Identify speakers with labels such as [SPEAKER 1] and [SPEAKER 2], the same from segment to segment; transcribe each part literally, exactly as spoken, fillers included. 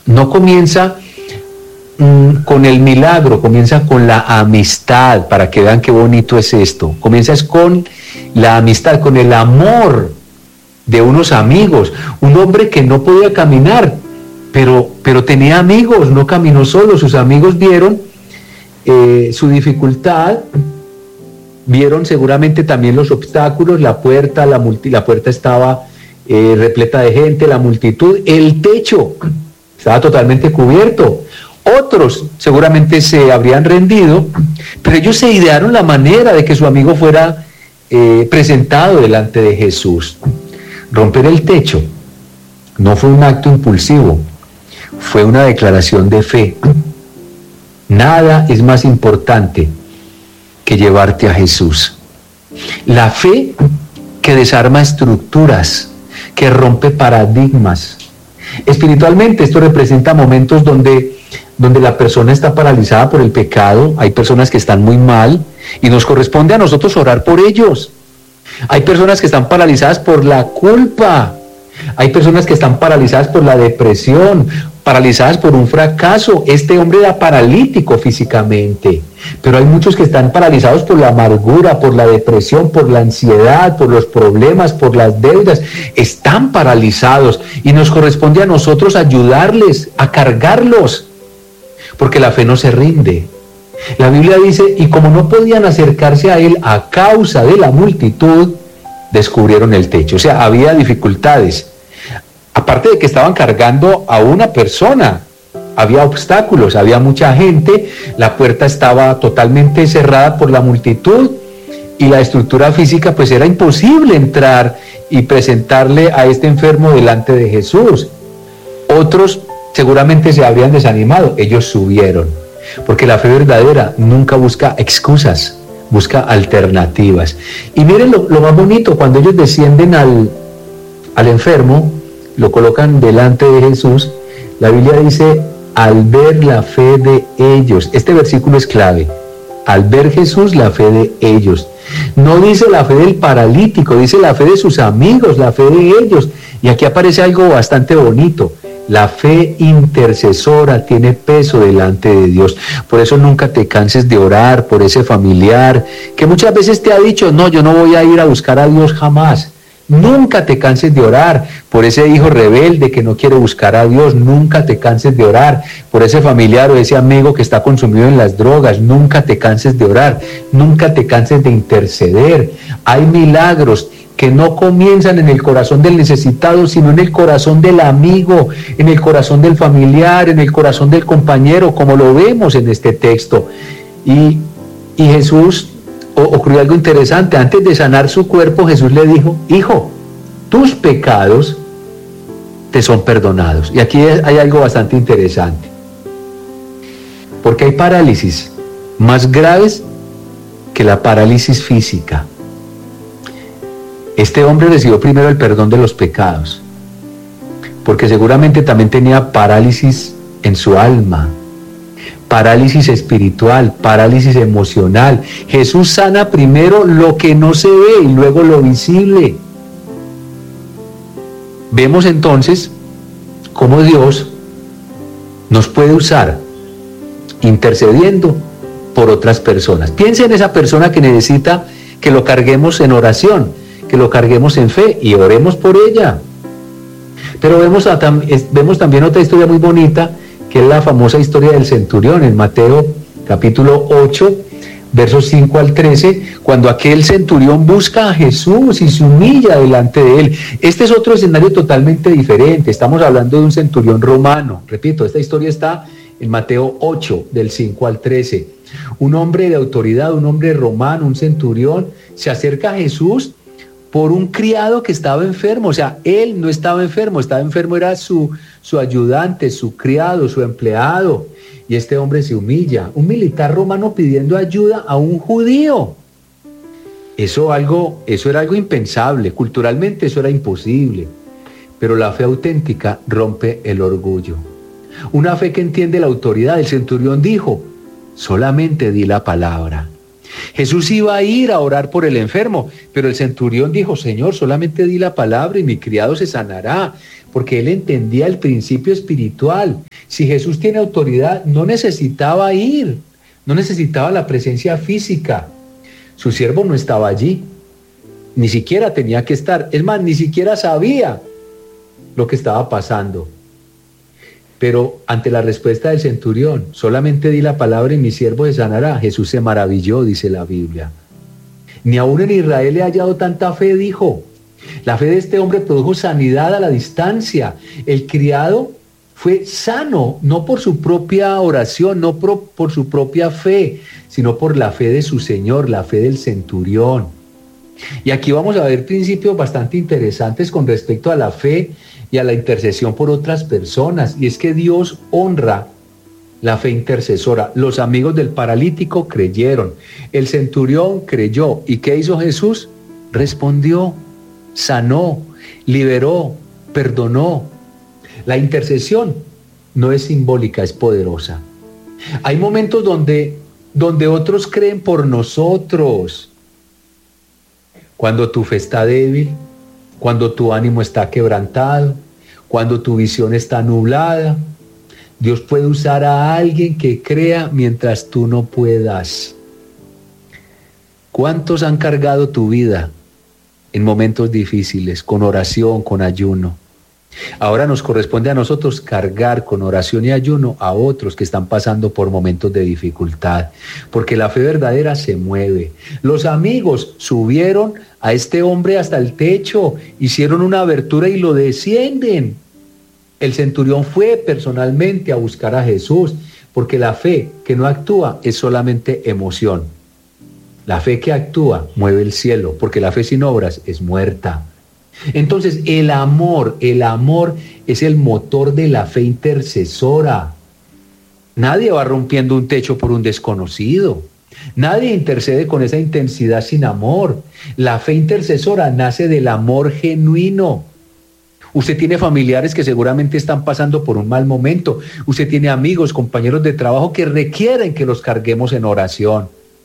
[SPEAKER 1] no comienza mmm, con el milagro, comienza con la amistad, para que vean qué bonito es esto. Comienza es con la amistad, con el amor de unos amigos. Un hombre que no podía caminar, pero, pero tenía amigos, no caminó solo. Sus amigos vieron eh, su dificultad, vieron seguramente también los obstáculos, la puerta, la, multi, la puerta estaba eh, repleta de gente, la multitud, el techo estaba totalmente cubierto. Otros seguramente se habrían rendido, pero ellos se idearon la manera de que su amigo fuera eh, presentado delante de Jesús. Romper el techo no fue un acto impulsivo, fue una declaración de fe. Nada es más importante que llevarte a Jesús. La fe que desarma estructuras, que rompe paradigmas. Espiritualmente esto representa momentos donde, donde la persona está paralizada por el pecado. Hay personas que están muy mal y nos corresponde a nosotros orar por ellos. Hay personas que están paralizadas por la culpa. Hay personas que están paralizadas por la depresión, paralizadas por un fracaso. Este hombre era paralítico físicamente, pero hay muchos que están paralizados por la amargura, por la depresión, por la ansiedad, por los problemas, por las deudas. Están paralizados y nos corresponde a nosotros ayudarles, a cargarlos, porque la fe no se rinde. La Biblia dice, y como no podían acercarse a él a causa de la multitud, descubrieron el techo. O sea, había dificultades. Aparte de que estaban cargando a una persona, había obstáculos, había mucha gente, la puerta estaba totalmente cerrada por la multitud y la estructura física, pues era imposible entrar y presentarle a este enfermo delante de Jesús. Otros seguramente se habrían desanimado, ellos subieron, porque la fe verdadera nunca busca excusas, busca alternativas. Y miren lo, lo más bonito, cuando ellos descienden al, al enfermo, lo colocan delante de Jesús, la Biblia dice, al ver la fe de ellos. Este versículo es clave. Al ver Jesús, la fe de ellos. No dice la fe del paralítico, dice la fe de sus amigos, la fe de ellos. Y aquí aparece algo bastante bonito. La fe intercesora tiene peso delante de Dios. Por eso nunca te canses de orar por ese familiar que muchas veces te ha dicho, no, yo no voy a ir a buscar a Dios jamás. Nunca te canses de orar por ese hijo rebelde que no quiere buscar a Dios. Nunca te canses de orar por ese familiar o ese amigo que está consumido en las drogas. Nunca te canses de orar. Nunca te canses de interceder. Hay milagros que no comienzan en el corazón del necesitado, sino en el corazón del amigo, en el corazón del familiar, en el corazón del compañero, como lo vemos en este texto. Y, y Jesús... ocurrió algo interesante. Antes de sanar su cuerpo, Jesús le dijo, hijo, tus pecados te son perdonados. Y aquí hay algo bastante interesante, porque hay parálisis más graves que la parálisis física. Este hombre recibió primero el perdón de los pecados, porque seguramente también tenía parálisis en su alma, parálisis espiritual, parálisis emocional. Jesús sana primero lo que no se ve y luego lo visible. Vemos entonces cómo Dios nos puede usar intercediendo por otras personas. Piensa en esa persona que necesita que lo carguemos en oración, que lo carguemos en fe y oremos por ella. Pero vemos, a, vemos también otra historia muy bonita, que es la famosa historia del centurión en Mateo capítulo ocho, versos cinco al trece, cuando aquel centurión busca a Jesús y se humilla delante de él. Este es otro escenario totalmente diferente. Estamos hablando de un centurión romano. Repito, esta historia está en Mateo ocho, del cinco al trece. Un hombre de autoridad, un hombre romano, un centurión, se acerca a Jesús por un criado que estaba enfermo. O sea, él no estaba enfermo, estaba enfermo era su, su ayudante, su criado, su empleado. Y este hombre se humilla, un militar romano pidiendo ayuda a un judío. Eso, algo, eso era algo impensable, culturalmente eso era imposible. Pero la fe auténtica rompe el orgullo. Una fe que entiende la autoridad. El centurión dijo, solamente di la palabra. Jesús iba a ir a orar por el enfermo, pero el centurión dijo: Señor, solamente di la palabra y mi criado se sanará, porque él entendía el principio espiritual. Si Jesús tiene autoridad, no necesitaba ir, no necesitaba la presencia física. Su siervo no estaba allí, ni siquiera tenía que estar, es más, ni siquiera sabía lo que estaba pasando. Pero ante la respuesta del centurión: solamente di la palabra y mi siervo se sanará, Jesús se maravilló, dice la Biblia. Ni aún en Israel he hallado tanta fe, dijo. La fe de este hombre produjo sanidad a la distancia. El criado fue sano, no por su propia oración, no por, por su propia fe, sino por la fe de su Señor, la fe del centurión. Y aquí vamos a ver principios bastante interesantes con respecto a la fe y a la intercesión por otras personas. Y es que Dios honra la fe intercesora. Los amigos del paralítico creyeron, el centurión creyó. ¿Y qué hizo Jesús? Respondió, sanó, liberó, perdonó. La intercesión no es simbólica, es poderosa. Hay momentos donde, donde otros creen por nosotros. Cuando tu fe está débil, cuando tu ánimo está quebrantado, cuando tu visión está nublada, Dios puede usar a alguien que crea mientras tú no puedas. ¿Cuántos han cargado tu vida en momentos difíciles, con oración, con ayuno? Ahora nos corresponde a nosotros cargar con oración y ayuno a otros que están pasando por momentos de dificultad, porque la fe verdadera se mueve. Los amigos subieron a este hombre hasta el techo, hicieron una abertura y lo descienden. El centurión fue personalmente a buscar a Jesús, porque la fe que no actúa es solamente emoción. La fe que actúa mueve el cielo, porque la fe sin obras es muerta. Entonces, el amor, el amor es el motor de la fe intercesora. Nadie va rompiendo un techo por un desconocido. Nadie intercede con esa intensidad sin amor. La fe intercesora nace del amor genuino. Usted tiene familiares que seguramente están pasando por un mal momento. Usted tiene amigos, compañeros de trabajo que requieren que los carguemos en oración.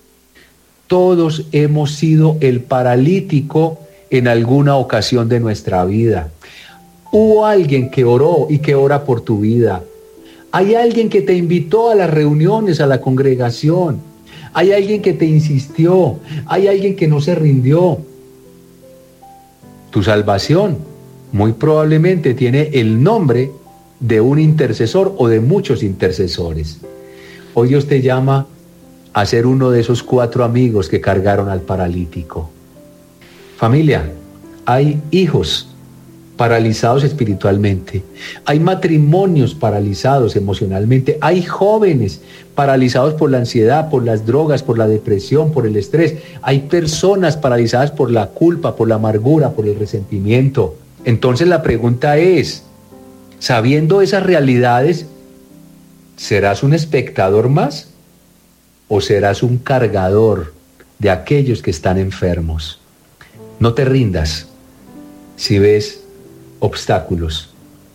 [SPEAKER 1] Todos hemos sido el paralítico en alguna ocasión de nuestra vida. Hubo alguien que oró y que ora por tu vida. Hay alguien que te invitó a las reuniones, a la congregación. Hay alguien que te insistió. Hay alguien que no se rindió. Tu salvación muy probablemente tiene el nombre de un intercesor o de muchos intercesores. Hoy Dios te llama a ser uno de esos cuatro amigos que cargaron al paralítico. Familia, hay hijos paralizados espiritualmente, hay matrimonios paralizados emocionalmente, hay jóvenes paralizados por la ansiedad, por las drogas, por la depresión, por el estrés, hay personas paralizadas por la culpa, por la amargura, por el resentimiento. Entonces la pregunta es, sabiendo esas realidades, ¿serás un espectador más o serás un cargador de aquellos que están enfermos? No te rindas si ves obstáculos,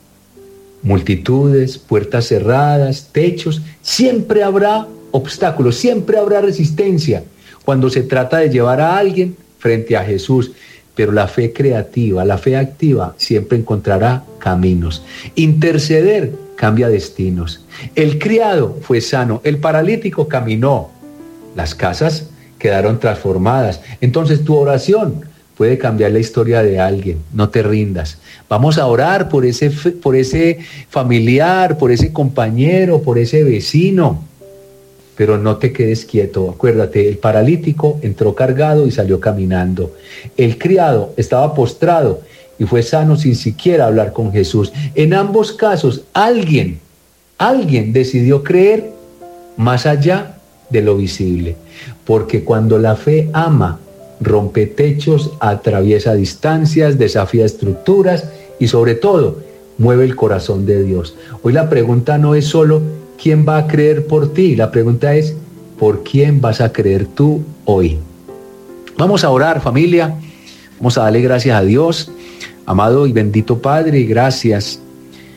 [SPEAKER 1] multitudes, puertas cerradas, techos. Siempre habrá obstáculos, siempre habrá resistencia cuando se trata de llevar a alguien frente a Jesús. Pero la fe creativa, la fe activa siempre encontrará caminos. Interceder cambia destinos. El criado fue sano, el paralítico caminó, las casas quedaron transformadas. Entonces tu oración puede cambiar la historia de alguien. No te rindas. Vamos a orar por ese, por ese familiar, por ese compañero, por ese vecino. Pero no te quedes quieto. Acuérdate, el paralítico entró cargado y salió caminando. El criado estaba postrado y fue sano sin siquiera hablar con Jesús. En ambos casos, alguien, alguien decidió creer más allá de lo visible. Porque cuando la fe ama, rompe techos, atraviesa distancias, desafía estructuras y sobre todo mueve el corazón de Dios. Hoy la pregunta no es solo ¿quién va a creer por ti? La pregunta es ¿por quién vas a creer tú hoy? Vamos a orar, familia. Vamos a darle gracias a Dios. Amado y bendito Padre, gracias.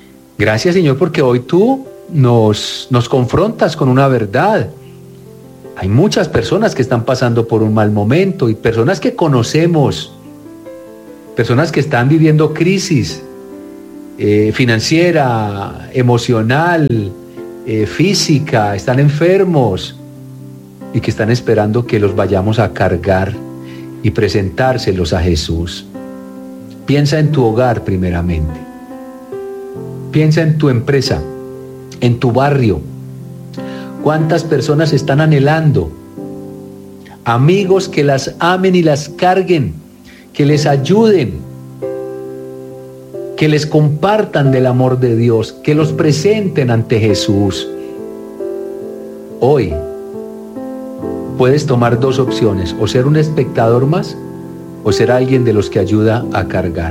[SPEAKER 1] Gracias, Señor, porque hoy tú nos, nos confrontas con una verdad. Hay muchas personas que están pasando por un mal momento y personas que conocemos, personas que están viviendo crisis eh, financiera, emocional, eh, física, están enfermos y que están esperando que los vayamos a cargar y presentárselos a Jesús. Piensa en tu hogar primeramente. Piensa en tu empresa, en tu barrio. ¿Cuántas personas están anhelando? Amigos que las amen y las carguen, que les ayuden, que les compartan del amor de Dios, que los presenten ante Jesús. Hoy puedes tomar dos opciones, o ser un espectador más, o ser alguien de los que ayuda a cargar.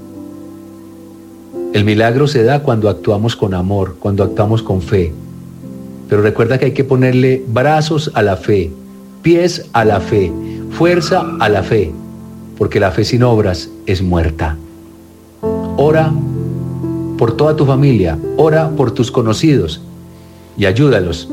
[SPEAKER 1] El milagro se da cuando actuamos con amor, cuando actuamos con fe. Pero recuerda que hay que ponerle brazos a la fe, pies a la fe, fuerza a la fe, porque la fe sin obras es muerta. Ora por toda tu familia, ora por tus conocidos y ayúdalos,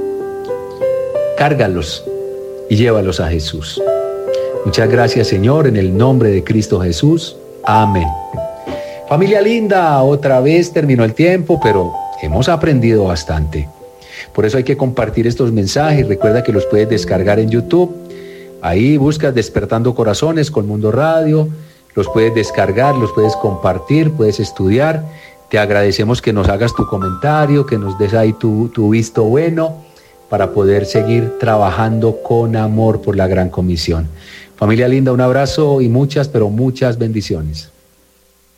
[SPEAKER 1] cárgalos y llévalos a Jesús. Muchas gracias, Señor, en el nombre de Cristo Jesús. Amén. Familia linda, otra vez terminó el tiempo, pero hemos aprendido bastante. Por eso hay que compartir estos mensajes. Recuerda que los puedes descargar en YouTube. Ahí buscas Despertando Corazones con Mundo Radio. Los puedes descargar, los puedes compartir, puedes estudiar. Te agradecemos que nos hagas tu comentario, que nos des ahí tu, tu visto bueno para poder seguir trabajando con amor por la gran comisión. Familia linda, un abrazo y muchas, pero muchas bendiciones.